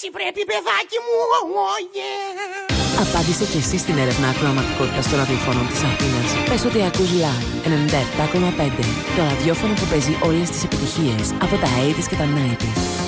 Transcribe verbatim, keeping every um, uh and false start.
Έτσι πρέπει, παιδάκι μου. Oh, yeah. Απάντησε και εσύ στην έρευνα ακροαματικότητας των ραδιοφώνων της Αθήνας. Πες ότι ακούς Live ενενήντα επτά κόμμα πέντε. Το ραδιόφωνο που παίζει όλες τις επιτυχίες από τα ογδόντα και τα ενενήντα.